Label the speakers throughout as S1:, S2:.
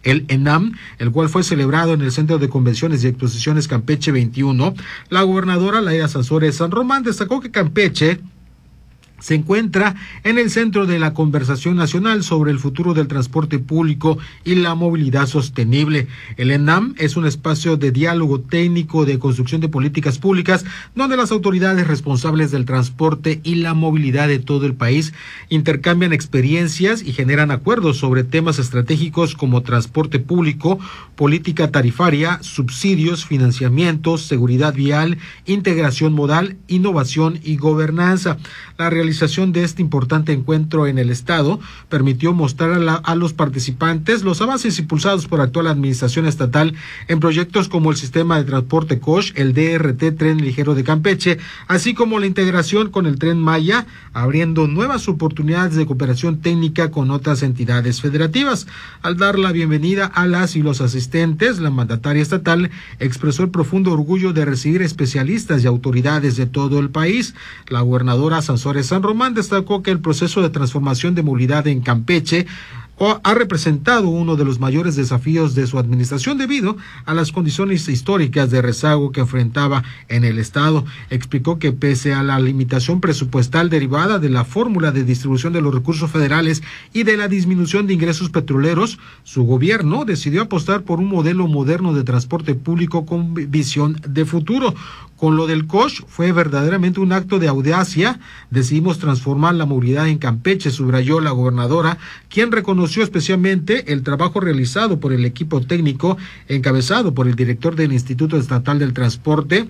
S1: el ENAM, el cual fue celebrado en el Centro de Convenciones y Exposiciones Campeche 21, la gobernadora Laida Sansores San Román destacó que Campeche se encuentra en el centro de la conversación nacional sobre el futuro del transporte público y la movilidad sostenible. El ENAM es un espacio de diálogo técnico de construcción de políticas públicas donde las autoridades responsables del transporte y la movilidad de todo el país intercambian experiencias y generan acuerdos sobre temas estratégicos como transporte público, política tarifaria, subsidios, financiamientos, seguridad vial, integración modal, innovación y gobernanza. La realización de este importante encuentro en el Estado permitió mostrar a los participantes los avances impulsados por la actual administración estatal en proyectos como el sistema de transporte COSH, el DRT Tren Ligero de Campeche, así como la integración con el Tren Maya, abriendo nuevas oportunidades de cooperación técnica con otras entidades federativas. Al dar la bienvenida a las y los asistentes, la mandataria estatal expresó el profundo orgullo de recibir especialistas y autoridades de todo el país. La gobernadora Sansores San Román destacó que el proceso de transformación de movilidad en Campeche ha representado uno de los mayores desafíos de su administración debido a las condiciones históricas de rezago que enfrentaba en el Estado. Explicó que pese a la limitación presupuestal derivada de la fórmula de distribución de los recursos federales y de la disminución de ingresos petroleros, su gobierno decidió apostar por un modelo moderno de transporte público con visión de futuro. Con lo del COSH fue verdaderamente un acto de audacia. Decidimos transformar la movilidad en Campeche, subrayó la gobernadora, quien reconoció especialmente el trabajo realizado por el equipo técnico encabezado por el director del Instituto Estatal del Transporte,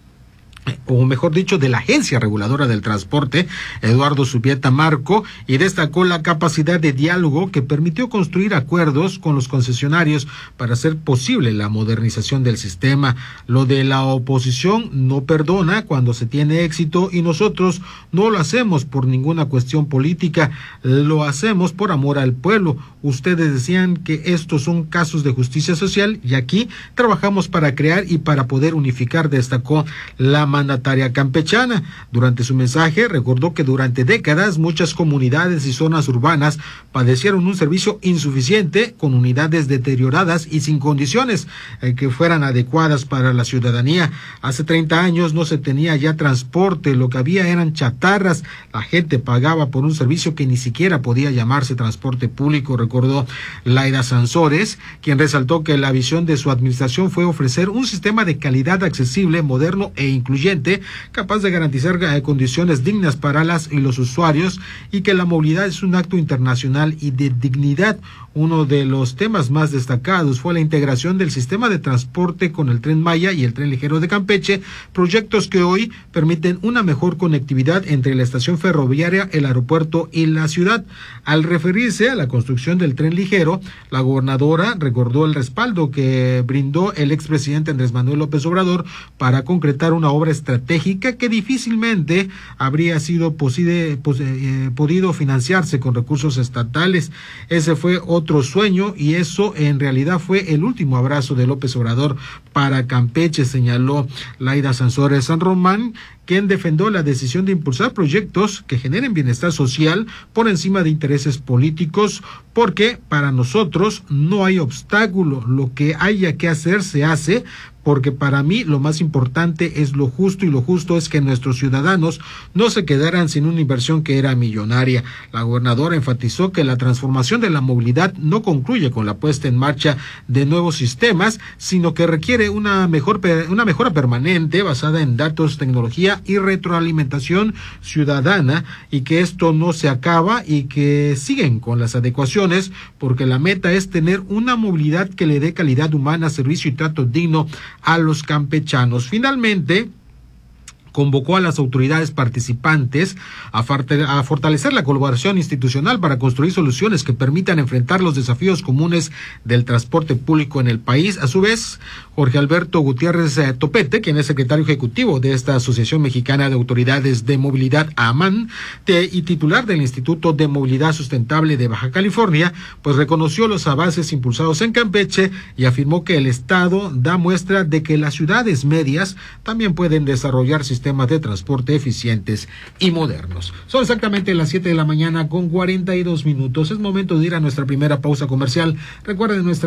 S1: o mejor dicho, de la Agencia Reguladora del Transporte, Eduardo Subieta Marco, y destacó la capacidad de diálogo que permitió construir acuerdos con los concesionarios para hacer posible la modernización del sistema. Lo de la oposición no perdona cuando se tiene éxito y nosotros no lo hacemos por ninguna cuestión política, lo hacemos por amor al pueblo. Ustedes decían que estos son casos de justicia social y aquí trabajamos para crear y para poder unificar, destacó la mandataria campechana. Durante su mensaje recordó que durante décadas muchas comunidades y zonas urbanas padecieron un servicio insuficiente con unidades deterioradas y sin condiciones que fueran adecuadas para la ciudadanía. Hace 30 años no se tenía ya transporte, lo que había eran chatarras, la gente pagaba por un servicio que ni siquiera podía llamarse transporte público, recordó Laida Sansores, quien resaltó que la visión de su administración fue ofrecer un sistema de calidad accesible, moderno e incluyente, capaz de garantizar condiciones dignas para las y los usuarios, y que la movilidad es un acto internacional y de dignidad. Uno de los temas más destacados fue la integración del sistema de transporte con el Tren Maya y el Tren Ligero de Campeche, proyectos que hoy permiten una mejor conectividad entre la estación ferroviaria, el aeropuerto y la ciudad. Al referirse a la construcción del Tren Ligero, la gobernadora recordó el respaldo que brindó el expresidente Andrés Manuel López Obrador para concretar una obra estratégica que difícilmente habría sido podido financiarse con recursos estatales. Ese fue otro sueño y eso en realidad fue el último abrazo de López Obrador para Campeche, señaló Laida Sansores San Román, quien defendió la decisión de impulsar proyectos que generen bienestar social por encima de intereses políticos, porque para nosotros no hay obstáculo, lo que haya que hacer se hace, porque para mí lo más importante es lo justo, y lo justo es que nuestros ciudadanos no se quedaran sin una inversión que era millonaria. La gobernadora enfatizó que la transformación de la movilidad no concluye con la puesta en marcha de nuevos sistemas, sino que requiere una mejora permanente basada en datos, tecnología y retroalimentación ciudadana, y que esto no se acaba y que siguen con las adecuaciones, porque la meta es tener una movilidad que le dé calidad humana, servicio y trato digno a los campechanos. Finalmente, convocó a las autoridades participantes a fortalecer la colaboración institucional para construir soluciones que permitan enfrentar los desafíos comunes del transporte público en el país. A su vez, Jorge Alberto Gutiérrez Topete, quien es secretario ejecutivo de esta Asociación Mexicana de Autoridades de Movilidad, AMAN, y titular del Instituto de Movilidad Sustentable de Baja California, pues reconoció los avances impulsados en Campeche y afirmó que el Estado da muestra de que las ciudades medias también pueden desarrollar sistemas de transporte eficientes y modernos. Son exactamente las 7 de la mañana con 42 minutos. Es momento de ir a nuestra primera pausa comercial. Recuerden nuestra